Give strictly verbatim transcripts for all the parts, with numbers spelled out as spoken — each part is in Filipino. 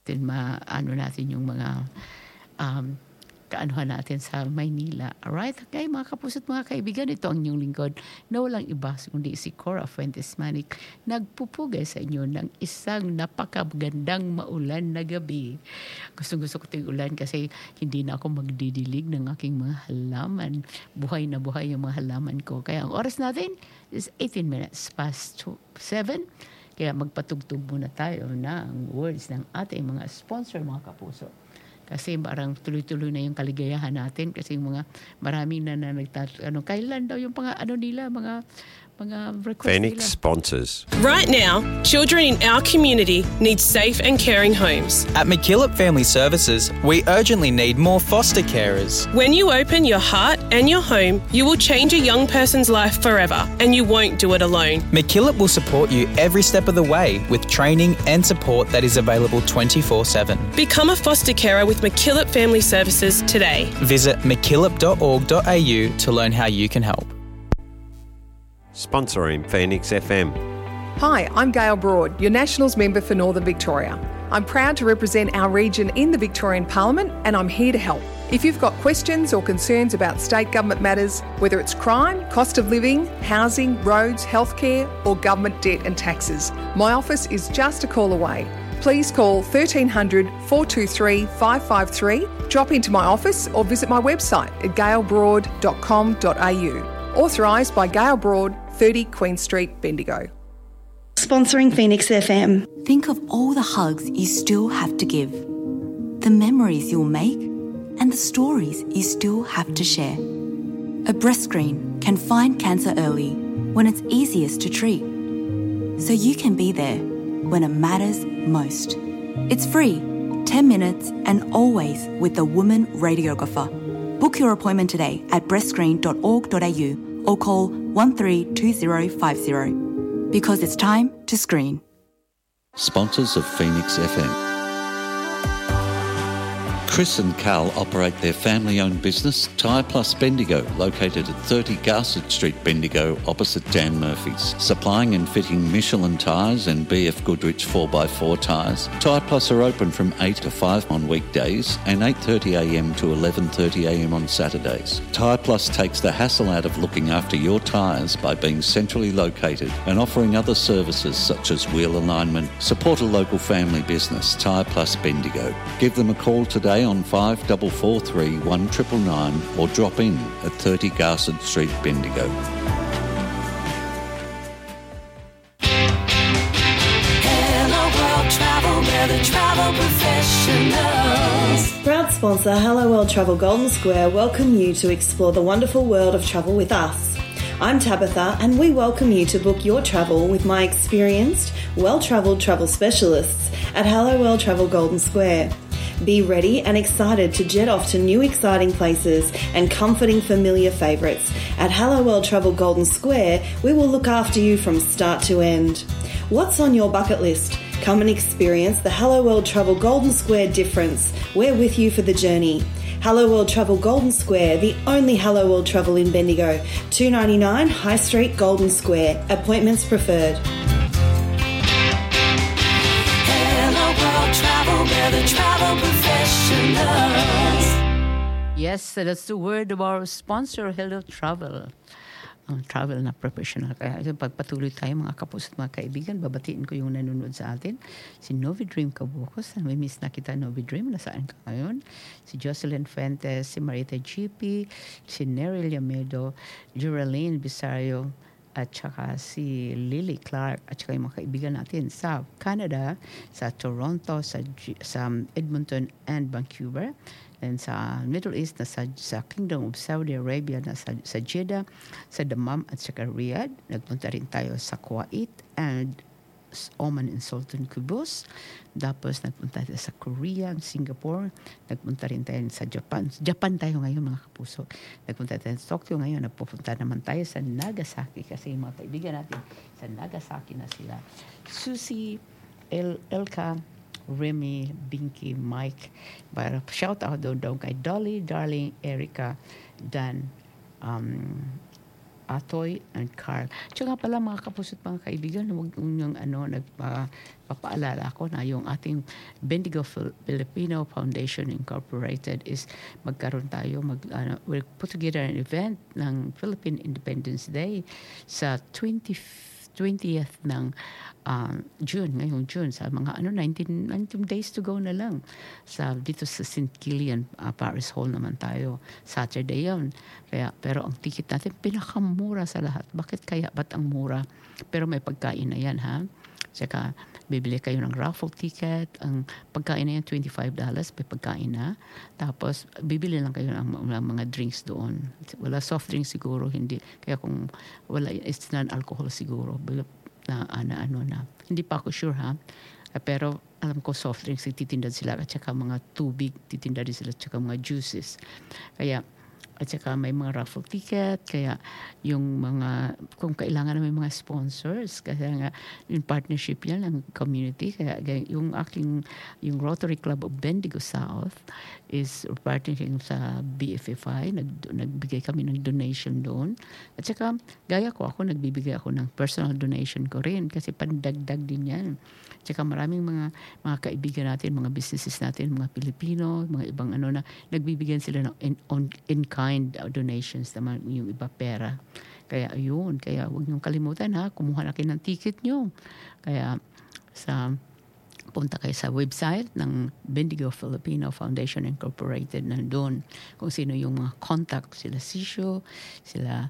Then maano natin yung mga um, kaanuhan natin sa Maynila. Alright? Okay, mga kapuso at mga kaibigan, ito ang inyong lingkod na walang iba kundi si Cora Fuentes-Manik nagpupugay sa inyo ng isang napakagandang maulan na gabi. Gusto-gusto ko ito yung ulan kasi hindi na ako magdidilig ng aking mga halaman. Buhay na buhay yung mga halaman ko. Kaya ang oras natin is eighteen minutes past seven. Kaya magpatugtog muna tayo ng words ng ating mga sponsor, mga kapuso. Kasi parang tuloy-tuloy na yung kaligayahan natin kasi yung mga maraming na, na nagtat ano kailan daw yung mga ano nila mga mga request Phoenix nila. sponsors. Right now, children in our community need safe and caring homes. At McKillop Family Services, we urgently need more foster carers. When you open your heart and your home, you will change a young person's life forever, and you won't do it alone. McKillop will support you every step of the way with training and support that is available twenty-four seven. Become a foster carer with McKillop Family Services today. Visit mckillop dot org dot a u to learn how you can help. Sponsoring Phoenix F M. Hi, I'm Gail Broad, your Nationals member for Northern Victoria. I'm proud to represent our region in the Victorian Parliament, and I'm here to help. If you've got questions or concerns about state government matters, whether it's crime, cost of living, housing, roads, healthcare, or government debt and taxes, my office is just a call away. Please call thirteen hundred, four two three, five five three, drop into my office or visit my website at gail broad dot com dot a u. Authorised by Gail Broad, thirty Queen Street, Bendigo. Sponsoring Phoenix F M. Think of all the hugs you still have to give, the memories you'll make, and the stories you still have to share. A breast screen can find cancer early when it's easiest to treat, so you can be there when it matters most. It's free, ten minutes, and always with the Woman Radiographer. Book your appointment today at breast screen dot org dot a u or call one three two zero five zero because it's time to screen. Sponsors of Phoenix F M. Chris and Carl operate their family-owned business, Tyre Plus Bendigo, located at thirty Garsett Street, Bendigo, opposite Dan Murphy's. Supplying and fitting Michelin tyres and B F Goodrich four by four tyres. Tyre Plus are open from eight to five on weekdays and eight thirty a m to eleven thirty a m on Saturdays. Tyre Plus takes the hassle out of looking after your tyres by being centrally located and offering other services such as wheel alignment. Support a local family business, Tyre Plus Bendigo. Give them a call today on five four four three, one nine nine nine or drop in at thirty Garsett Street, Bendigo. Hello World Travel, we're the travel professionals. Proud sponsor Hello World Travel Golden Square welcome you to explore the wonderful world of travel with us. I'm Tabitha and we welcome you to book your travel with my experienced, well-travelled travel specialists at Hello World Travel Golden Square. Be ready and excited to jet off to new exciting places and comforting familiar favourites. At Hello World Travel Golden Square, we will look after you from start to end. What's on your bucket list? Come and experience the Hello World Travel Golden Square difference. We're with you for the journey. Hello World Travel Golden Square, the only Hello World Travel in Bendigo. two ninety-nine High Street, Golden Square. Appointments preferred. Travel, we're the travel professionals. Yes, that's the word of our sponsor, Hello Travel. Ang travel na professional. Kaya pagpatuloy tayo mga kapos at mga kaibigan, babatiin ko yung nanonood sa atin. Si Novi Dream Cabocos, may miss na kita Novi Dream, nasaan ka ngayon? Si Jocelyn Fuentes, si Marita G P, si Neryl Yamedo, Geraldine Bisario, at saka si Lily Clark at saka yung mga kaibigan natin sa Canada, sa Toronto, sa, sa Edmonton and Vancouver, and sa Middle East na sa, sa Kingdom of Saudi Arabia na sa, sa Jeddah, sa Dammam at saka Riyadh. Nagpunta rin tayo sa Kuwait and Oman and Sultan Qaboos. Tapos nagpunta tayo sa Korea, Singapore. Nagpunta rin tayo sa Japan. Japan tayo ngayon mga kapuso. Nagpunta tayo sa Tokyo ngayon. Nagpupunta naman tayo sa Nagasaki kasi yung mga kaibigan natin sa Nagasaki na sila. Susie, El Elka, Remy, Binky, Mike. Para shout out doon daw kay Dolly, Darling, Erica, Dan, um, Atoy and Carl. Tsaka pala mga kapusot mga kaibigan, huwag yung ano, nagpapaalala ko na yung ating Bendigo Filipino Foundation Incorporated is magkaroon tayo, mag, uh, we'll put together an event ng Philippine Independence Day sa twentieth ng um, June, ngayong June, sa mga ano, nineteen, nineteen days to go na lang. Sa, dito sa Saint Kilian uh, Parish Hall naman tayo. Saturday yun. Kaya, pero ang ticket natin, pinakamura sa lahat. Bakit kaya? Ba't ang mura? Pero may pagkain na yan, ha? Tsaka, bibili kayo ng raffle ticket. Ang pagkain na yan, twenty-five dollars. May pagkain na. Tapos, bibili lang kayo ng, ng mga drinks doon. Wala soft drinks siguro, hindi. Kaya kung wala, it's non-alcohol siguro. Na, na ano na. Hindi pa ako sure, ha? Pero, alam ko soft drinks, titinda sila. At saka mga tubig, titinda din sila. At saka mga juices. Kaya, at saka may mga raffle ticket, kaya yung mga, kung kailangan na may mga sponsors, kasi nga yung partnership yan ng community, kaya yung aking, yung Rotary Club of Bendigo South is partnering sa B F F I, nag, nagbigay kami ng donation doon. At saka, gaya ko ako, nagbibigay ako ng personal donation ko rin, kasi pandagdag din yan. At saka maraming mga, mga kaibigan natin, mga businesses natin, mga Pilipino, mga ibang ano na, nagbibigyan sila ng in, on, in kind donations naman, yung iba pera. Kaya ayun, kaya huwag niyong kalimutan ha, kumuha na kayo ng ticket niyo. Kaya sa punta kayo sa website ng Bendigo Filipino Foundation Incorporated, nandun kung sino yung mga contact, sila Sisyo, sila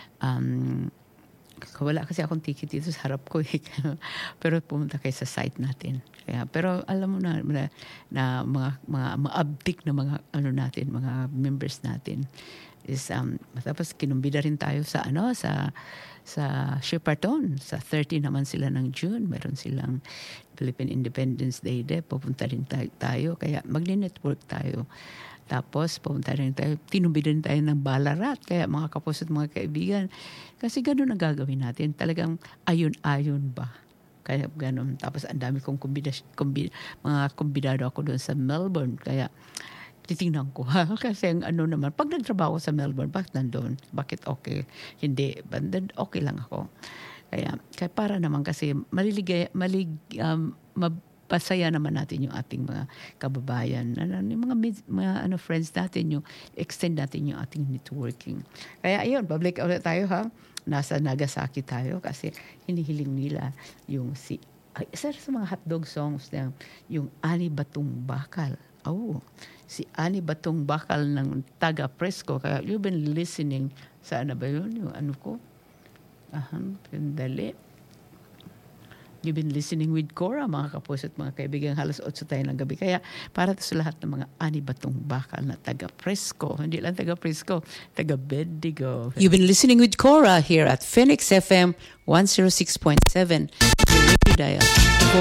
um, wala kasi akong ticket dito sa harap ko eh. Pero pumunta kayo sa site natin. Kaya, pero alam mo na, na, na mga, mga maabdik na mga ano natin, mga members natin is um, tapos kinumbida rin tayo sa ano sa sa Shepparton. Sa thirty naman sila ng June. Meron silang Philippine Independence Day Day. Pupunta rin tayo. Kaya magli-network tayo. Tapos, pumunta rin tayo, tinumbid rin tayo ng Ballarat. Kaya mga kapos at mga kaibigan, kasi gano'n ang gagawin natin. Talagang ayon-ayon ba? Kaya gano'n. Tapos, ang dami kong kumbida, kumbida, mga kumbidado ako doon sa Melbourne. Kaya, titingnan ko ha. Kasi ang ano naman, pag nagtrabaho sa Melbourne, bakit nandun? Bakit okay? Hindi. Okay lang ako. Kaya, kaya para naman kasi, maliligay, malig, um, mab, pasaya naman natin yung ating mga kababayan, ano, yung mga, mga ano, friends natin, yung extend natin yung ating networking. Kaya ayun, public ulit tayo ha. Nasa Nagasaki tayo kasi hinihiling nila yung si, ay, isa sa mga hotdog songs na yung Ani Batong Bakal. Oh, si Ani Batong Bakal ng Taga Fresco. Kaya you've been listening sa ano ba yun? Yung ano ko? Ahan, dali. You've been listening with Cora, mga kapos at mga kaibigan. Halos otso tayo ng gabi. Kaya para sa lahat ng mga Ani Batong Bakal na taga Fresco. Hindi lang taga Fresco, taga Bendigo. You've been listening with Cora here at Phoenix F M one oh six point seven. Dial.